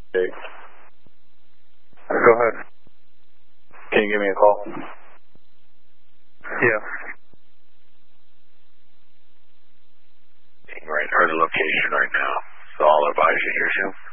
Okay. Go ahead. Can you give me a call? Yeah. Right, or the location right now. So I'll advise you here soon.